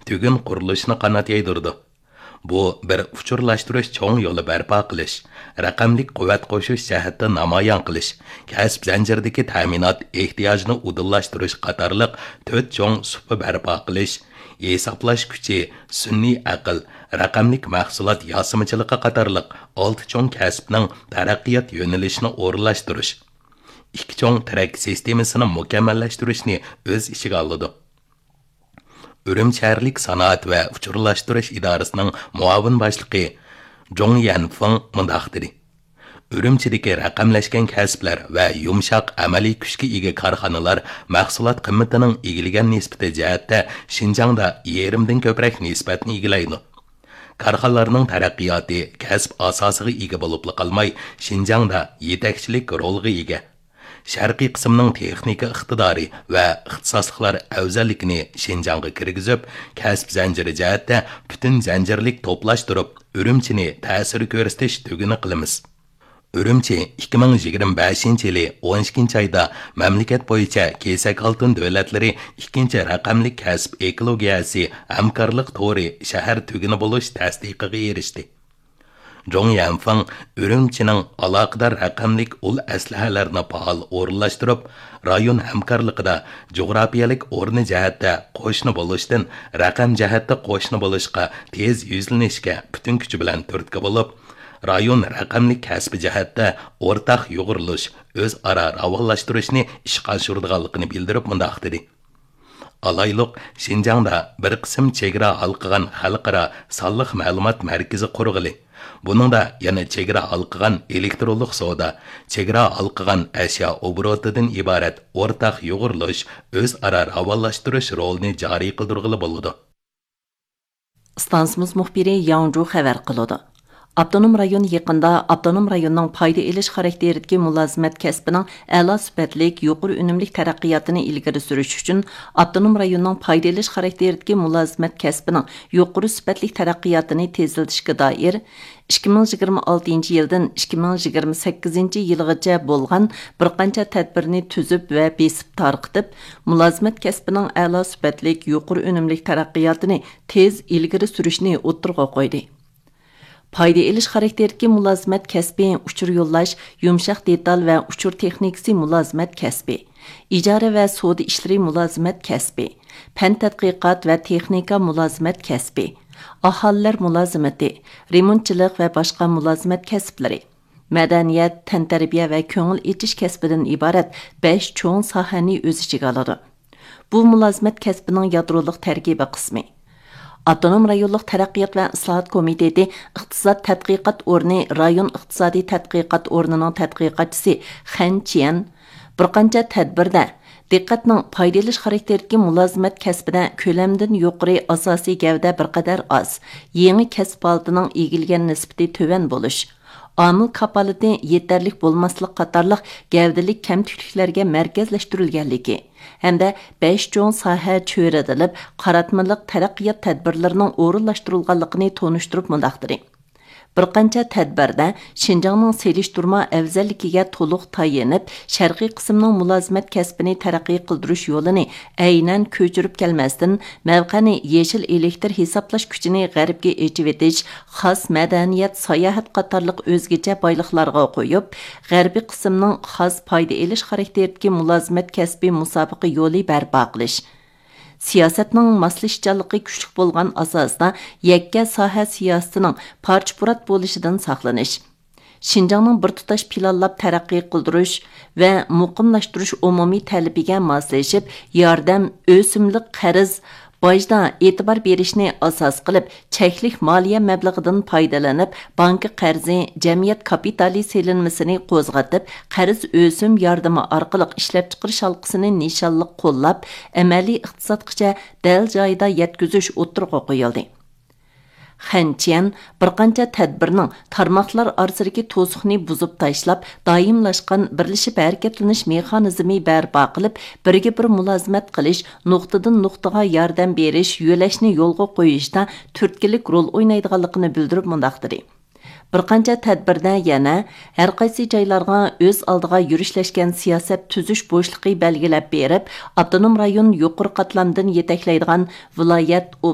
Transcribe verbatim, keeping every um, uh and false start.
tügün qurilishini qanot yaydirdi. Bu bir uçurlashtirish cho'ng yo'li barpo qilish, raqamlik quvvat qo'shish jihatda namoyon qilish, kasb zanjiridagi ta'minot ehtiyojini udillashtirish qatorliq to'rt cho'ng supa barpo qilish, hisoblash kuchi, sun'iy aql, raqamlik mahsulot yosimichiligi qatorliq olti cho'ng kasbning taraqqiyot yo'nalishini o'rinlashtirish, ikki cho'ng tarak sistemasini mukammallashtirishni o'z ichiga oldi. Ürüm şəhərlik Sanoat və Uçurlashtirish idorasining muavin boshlig'i Zhong Yanfeng mundaq dedi. Ürümchidagi raqamlashgan kasblar va yumshoq amaliy kuchga ega korxonalar mahsulot qimmatining egilgan nisbati jihatda Xinjiangda yerimdan ko'proq nisbatni egallaydi. Korxonalarning taraqqiyoti kasb asosiga ega bo'lib qolmay, Xinjiangda yetakchilik rolga ega. Sharqiy qismning texnika iqtidori va ixtisosliklar afzalligini Xinjiangga kirgizib, kasb zanjiri jihatda butun zanjirlik to'plashtirib, Ürümchini ta'sir ko'rsatish tuguni qilamiz. Ürümchi ikki ming yigirma beshinchi yili o'n ikkinchi oyda mamlakat bo'yicha kesak oltin davlatlari ikkinchi raqamli kasb ekologiyasi hamkorlik to'ri shahar tuguni bo'lish tasdiqiga erishdi. Zhong Yanfeng Ürümchining aloqador raqamlik ul aslahalarni faol o'rinlashtirib, rayon hamkorligida jo'grafiyalik o'rni jihatda qo'shni bo'lishdan raqam jihatda qo'shni bo'lishga tez yuzlanishga butun kuchi bilan turtki bo'lib, rayon raqamlik kasbi jihatda o'rtaq yo'g'irilish, o'zaro ravonlashtirishni ishga oshiradiganligini bildirib mundaq dedi. Alayliq Xinjiangda bir qism chegara halqigan xalqaro sonliq ma'lumot markazi qurg'ili. Buningda yana chegara halqigan elektronlik savdo, chegara halqigan ashyo oborotidan iborat o'rtaq yo'g'irilish, o'zaro ravonlashtirish rolini joriy qildirg'ili bo'ladi. Stansimiz muxbiri Yangzhou xabar qiladi. Abdunum rayon yaqında Abdunum rayonunun payda elish xarakteridagi mulozimat kasbining a'lo sifatlik, yuqori unumli taraqqiyotini ilgari surish uchun Abdunum rayonunun payda elish xarakteridagi mulozimat kasbining yuqori sifatlik taraqqiyotini tezlatishga doir ikki ming yigirma oltinchi yildan ikki ming yigirma sakkizinchi yilgacha bo'lgan bir qancha tadbirni tuzib va besib tarqitib, mulozimat kasbining a'lo sifatlik, yuqori unumli taraqqiyotini tez ilgari surishni o'ttirg'a qo'ydi. Payda elish xarakteridagi mulozimat kasbi, uchur yo'llash, yumshoq detal va uchur texnikasi mulozimat kasbi, ijara va savdo ishlari mulozimat kasbi, fan tadqiqot va texnika mulozimat kasbi, aholilar mulozimati, remontchilik va boshqa mulozimat kasblari, madaniyat, tantarbiya va ko'ngil etish kasbidan iborat besh cho'ng sohani o'z ichiga oladi. Bu mulozimat kasbining yadrolik tarkibi qismi. Abdunum rayonluq taraqqiyot va islohot komiteti iqtisod tadqiqot o'rni rayon iqtisodiy tadqiqot o'rnining tadqiqotchisi Xan Qian bir qancha tadbirda diqqatning payda elish xarakteridagi mulozimat kasbida ko'lamdan yuqori asosiy gavda bir qadar oz, yangi kasb holatining egilgan nisbati to'van bo'lish, omil kapolati yetarlik bo'lmaslik qatorliq gavdalik kamtikliklarga markazlashtirilganligi hamda besh cho'ng soha cho'radilib, qaratmaliq taraqqiyot tadbirlarining o'rinlashtirilganligini tonishtirib mundaqdir. Bir qancha tadbirda Xinjiangning selishtirma afzalligiga to'liq tayanib, sharqiy qismning mulozimat kasbini taraqqiy qildirish yo'lini aynan ko'chirib kelmasdan, mavqani yeshil elektr hisoblash kuchini g'arbga echib etish, xos madaniyat, sayohat qatorliq o'zgacha boyliqlarga qo'yib, g'arbiy qismning xos payda elish xarakteridagi mulozimat kasbi musobaqa yo'li barpo qilish. Siyosatning moslashchanligi kuchli bo'lgan asosda yakka soha siyosatining parcha-purat bo'lishidan saqlanish, Xinjiangning bir tutash planlab taraqqiy qildirish va muqimlashtirish umumiy talabiga moslashib, yordam, o'simlik qarz, bojda e'tibor berishni asos qilib, cheklik moliya mablag'idan foydalanib, bank qarzi, jamiyat kapitali selinmasini qo'zg'atib, qarz o'sim yordami orqali ishlab chiqarish halqasini nishonliq qo'llab, amaliy iqtisodgacha dal joyida yetkazish o'tirg'a qo'yildi. Xan Qian bir qancha tadbirning tarmoqlar orasidagi to'siqni buzib tashlab, doimlashgan birlashib harakatlanish mexanizmi barpo qilib, birga bir mulozimat qilish, nuqtadan nuqtaga yordam berish, yo'lashni yo'lga qo'yishda turtkilik rol o'ynaydiganligini bildirib mundaqdir. Bir qancha tadbirda yana har qaysi joylarga o'z oldiga yurishlashgan siyosat tuzish bo'shliqi belgilab berib, Abdunum rayon yuqori qatlamdan yetaklaydigan viloyat